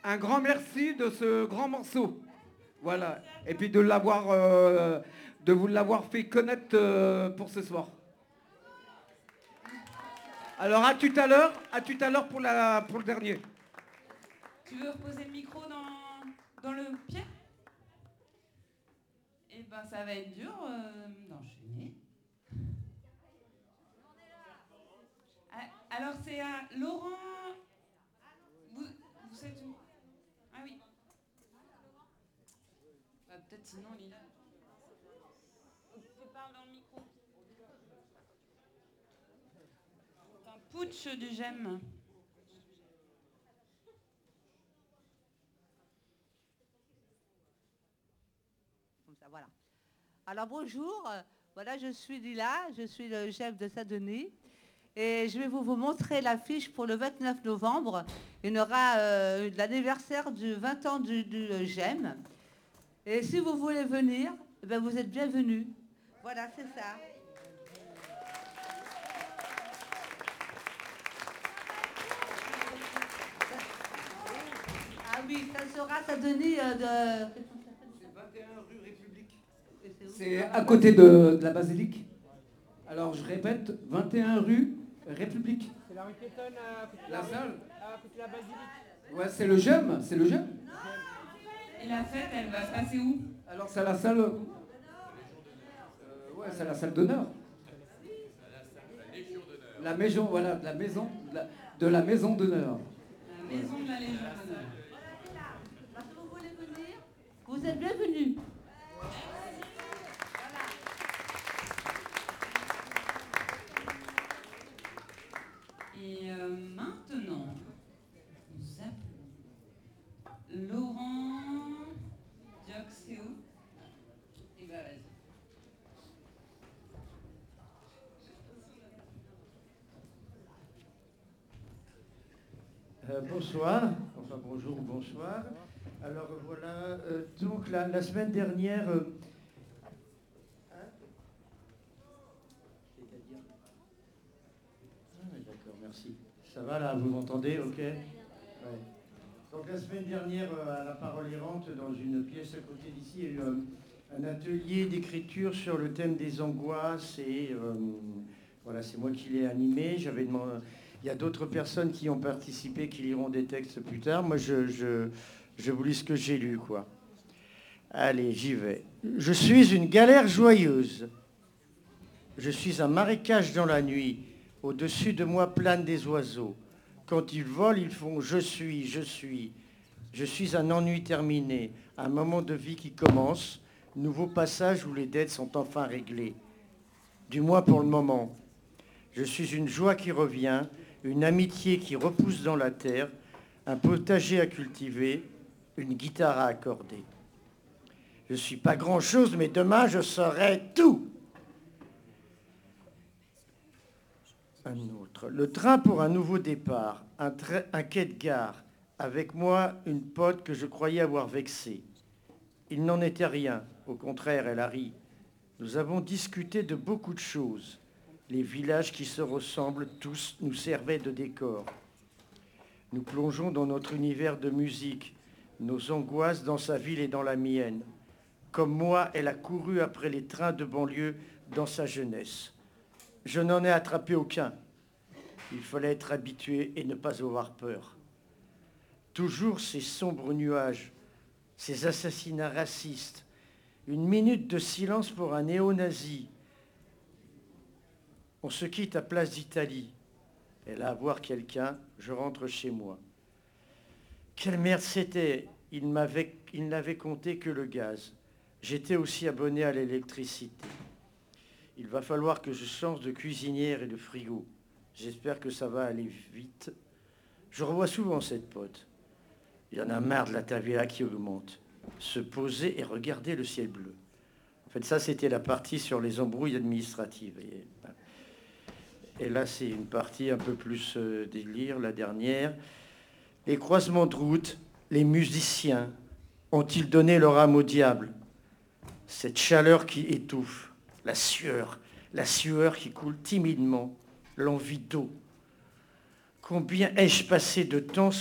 un grand merci de ce grand morceau. Voilà. Et puis de vous l'avoir fait connaître pour ce soir. Alors à tout à l'heure pour le dernier. Tu veux reposer le micro dans le pied? Eh ben ça va être dur d'enchaîner. Alors c'est à Laurent. Vous êtes où? Ah oui. Bah, peut-être sinon Lila. Tu parles dans le micro. C'est un putsch du GEM. Comme ça, voilà. Alors bonjour, voilà, je suis Lila, je suis le chef de Saint-Denis et je vais vous montrer l'affiche pour le 29 novembre. Il y aura l'anniversaire du 20 ans du GEM. Et si vous voulez venir, eh bien, vous êtes bienvenus. Voilà, c'est ça. Ah oui, ça sera Saint-Denis de... C'est 21 rue République. C'est à côté de la basilique. Alors je répète, 21 rue République. C'est la rue piétonne à côté de La salle. à côté de la basilique. Ouais, c'est le GEM, c'est le GEM. Et la fête, elle va se passer où? Alors c'est la salle. Ouais, c'est la salle d'honneur. La maison, voilà, de la maison d'honneur. La maison de la Légion d'honneur. Si vous voulez venir, vous êtes bienvenus. Et maintenant, nous appelons Laurent Dioxéo. Et bah vas-y. Bonsoir, enfin bonjour ou bonsoir. Alors voilà, donc la semaine dernière... C'est-à-dire... Ah, d'accord, merci. Ça va là, vous m'entendez, ok? Ouais. Donc la semaine dernière, à la Parole errante, dans une pièce à côté d'ici, il y a eu un atelier d'écriture sur le thème des angoisses et voilà, c'est moi qui l'ai animé. J'avais demandé... Il y a d'autres personnes qui ont participé, qui liront des textes plus tard. Moi, je vous lis ce que j'ai lu, quoi. Allez, j'y vais. Je suis une galère joyeuse. Je suis un marécage dans la nuit. Au-dessus de moi planent des oiseaux. Quand ils volent, ils font je suis, je suis. Je suis un ennui terminé, un moment de vie qui commence, nouveau passage où les dettes sont enfin réglées. Du moins pour le moment. Je suis une joie qui revient, une amitié qui repousse dans la terre, un potager à cultiver, une guitare à accorder. Je ne suis pas grand-chose, mais demain je serai tout. Un autre. Le train pour un nouveau départ, un quai de gare, avec moi une pote que je croyais avoir vexée. Il n'en était rien, au contraire, elle a ri. Nous avons discuté de beaucoup de choses. Les villages qui se ressemblent tous nous servaient de décor. Nous plongeons dans notre univers de musique, nos angoisses dans sa ville et dans la mienne. Comme moi, elle a couru après les trains de banlieue dans sa jeunesse. Je n'en ai attrapé aucun. Il fallait être habitué et ne pas avoir peur. Toujours ces sombres nuages, ces assassinats racistes, une minute de silence pour un néo-nazi. On se quitte à Place d'Italie. Elle a à voir quelqu'un, je rentre chez moi. Quelle merde c'était, il n'avait compté que le gaz. J'étais aussi abonné à l'électricité. Il va falloir que je change de cuisinière et de frigo. J'espère que ça va aller vite. Je revois souvent cette pote. Il y en a marre de la TVA qui augmente. Se poser et regarder le ciel bleu. En fait, ça, c'était la partie sur les embrouilles administratives. Et là, c'est une partie un peu plus délire, la dernière. Les croisements de route, les musiciens, ont-ils donné leur âme au diable? Cette chaleur qui étouffe, la sueur qui coule timidement, l'envie d'eau. Combien ai-je passé de temps